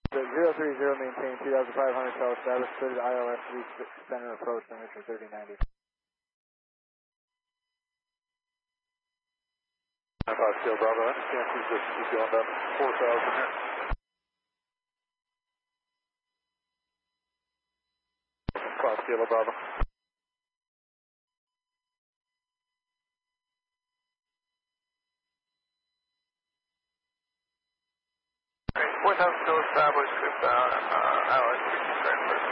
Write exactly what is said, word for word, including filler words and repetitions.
zero three zero, maintain two thousand five hundred, shall establish clear to I L S three center approach, temperature thirty ninety. five Kilo Bravo, I understand she's just she's going down four thousand here. five Kilo Bravo. four thousand Kilo established with uh, uh, I L S three center.